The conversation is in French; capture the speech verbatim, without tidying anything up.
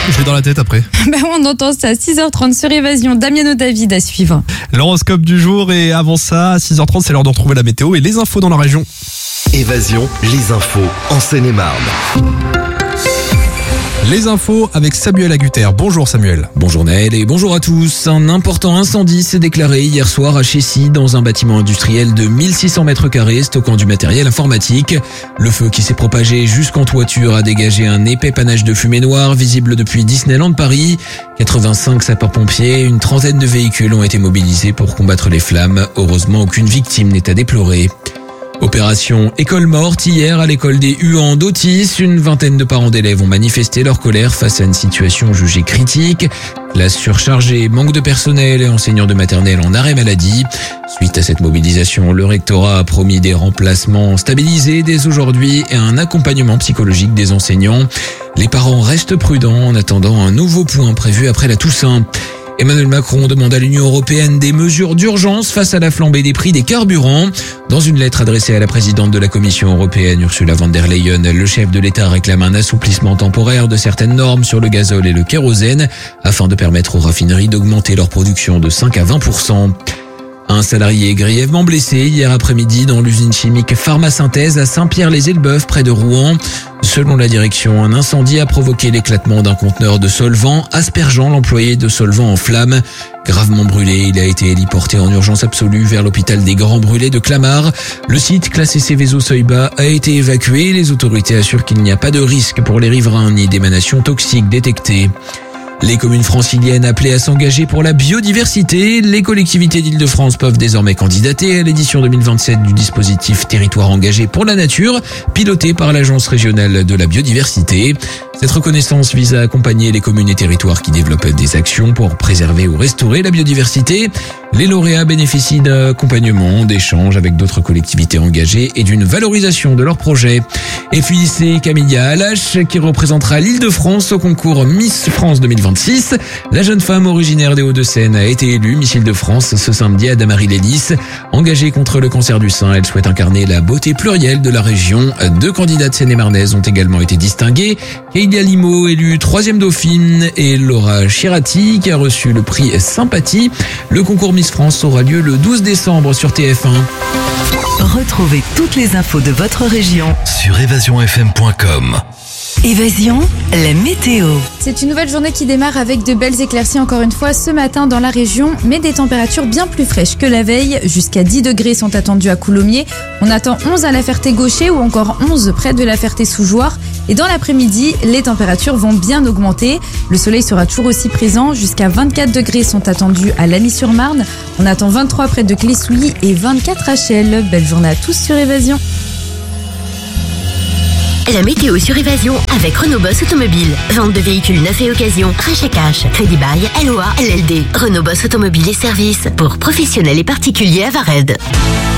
Je l'ai dans la tête après. Ben, on entend ça à six heures trente sur Évasion. Damiano David à suivre. L'horoscope du jour et avant ça, à six heures trente, c'est l'heure de retrouver la météo et les infos dans la région. Évasion, les infos en Seine-et-Marne. Les infos avec Samuel Agutter. Bonjour Samuel. Bonjour Naël et bonjour à tous. Un important incendie s'est déclaré hier soir à Chessy dans un bâtiment industriel de mille six cents mètres carrés stockant du matériel informatique. Le feu qui s'est propagé jusqu'en toiture a dégagé un épais panache de fumée noire visible depuis Disneyland Paris. quatre-vingt-cinq sapeurs-pompiers, une trentaine de véhicules ont été mobilisés pour combattre les flammes. Heureusement, aucune victime n'est à déplorer. Opération école morte hier à l'école des Huans d'Autis. Une vingtaine de parents d'élèves ont manifesté leur colère face à une situation jugée critique. Classe surchargée, manque de personnel et enseignants de maternelle en arrêt maladie. Suite à cette mobilisation, le rectorat a promis des remplacements stabilisés dès aujourd'hui et un accompagnement psychologique des enseignants. Les parents restent prudents en attendant un nouveau point prévu après la Toussaint. Emmanuel Macron demande à l'Union européenne des mesures d'urgence face à la flambée des prix des carburants. Dans une lettre adressée à la présidente de la Commission européenne, Ursula von der Leyen, le chef de l'État réclame un assouplissement temporaire de certaines normes sur le gazole et le kérosène afin de permettre aux raffineries d'augmenter leur production de cinq à vingt pour cent. Un salarié grièvement blessé hier après-midi dans l'usine chimique Pharmasynthèse à Saint-Pierre-les-Elbeuf près de Rouen. Selon la direction, un incendie a provoqué l'éclatement d'un conteneur de solvant, aspergeant l'employé de solvant en flammes. Gravement brûlé, il a été héliporté en urgence absolue vers l'hôpital des Grands Brûlés de Clamart. Le site, classé Céveso seuil bas, a été évacué. Les autorités assurent qu'il n'y a pas de risque pour les riverains ni d'émanations toxiques détectées. Les communes franciliennes appelées à s'engager pour la biodiversité. Les collectivités d'Île-de-France peuvent désormais candidater à l'édition deux mille vingt-sept du dispositif Territoire engagé pour la nature, piloté par l'Agence régionale de la biodiversité. Cette reconnaissance vise à accompagner les communes et territoires qui développent des actions pour préserver ou restaurer la biodiversité. Les lauréats bénéficient d'un accompagnement, d'échanges avec d'autres collectivités engagées et d'une valorisation de leurs projets. Et puis c'est Camilla Alache qui représentera l'Île-de-France au concours Miss France deux mille vingt-six. La jeune femme originaire des Hauts-de-Seine a été élue Miss Île-de-France ce samedi à Damary-les-Lys. Engagée contre le cancer du sein, elle souhaite incarner la beauté plurielle de la région. Deux candidates seine-et-marnaises ont également été distinguées. Kélia Limo, élue troisième dauphine, et Laura Chirati qui a reçu le prix Sympathie. Le concours Miss France aura lieu le douze décembre sur T F un. Retrouvez toutes les infos de votre région Sur évasion f m point com. Évasion, la météo. C'est une nouvelle journée qui démarre avec de belles éclaircies encore une fois ce matin dans la région, mais des températures bien plus fraîches que la veille. Jusqu'à dix degrés sont attendus à Coulommiers. On attend onze à la Ferté-Gaucher ou encore onze près de la Ferté-Sous-Jouarre. Et dans l'après-midi, les températures vont bien augmenter. Le soleil sera toujours aussi présent. Jusqu'à vingt-quatre degrés sont attendus à Lagny-sur-Marne. On attend vingt-trois près de Clé-Souilly et vingt-quatre à Chelles. Belle journée à tous sur Évasion. La météo sur Évasion avec Renault Boss Automobile. Vente de véhicules neufs et occasion, rachat cash, crédit bail, L O A, L L D. Renault Boss Automobile et services pour professionnels et particuliers à Vared.